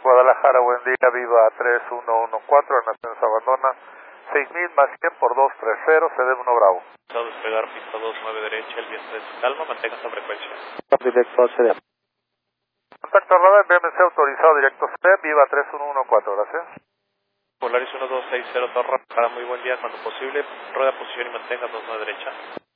Guadalajara, buen día, viva 3114, en ascenso abandona 6000 más 100 por 230, CD1 Bravo. Despegar pista 29 derecha, el viento es calma, mantenga esta frecuencia. Directo CD. Contacto radar, BMC autorizado directo C, viva 3114, gracias. Polaris 1260 Torre, para muy buen día cuando posible, rueda posición y mantenga 29 derecha.